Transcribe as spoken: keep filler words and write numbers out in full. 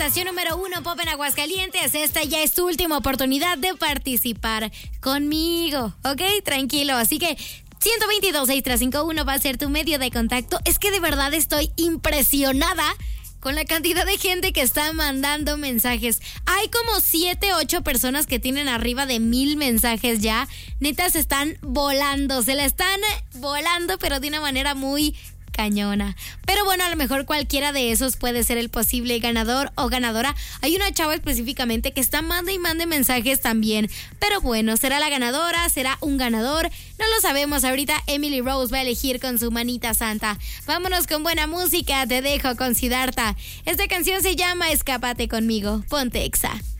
estación número uno, Pop en Aguascalientes. Esta ya es tu última oportunidad de participar conmigo, ¿ok? Tranquilo, así que uno dos dos, seis tres cinco uno va a ser tu medio de contacto. Es que de verdad estoy impresionada con la cantidad de gente que está mandando mensajes. Hay como siete, ocho personas que tienen arriba de mil mensajes ya. Neta, se están volando, se la están volando, pero de una manera muy cañona. Pero bueno, a lo mejor cualquiera de esos puede ser el posible ganador o ganadora. Hay una chava específicamente que está manda y mande mensajes también. Pero bueno, ¿será la ganadora? ¿Será un ganador? No lo sabemos. Ahorita Emily Rose va a elegir con su manita santa. Vámonos con buena música. Te dejo con Siddhartha. Esta canción se llama Escápate conmigo. Ponte Exa.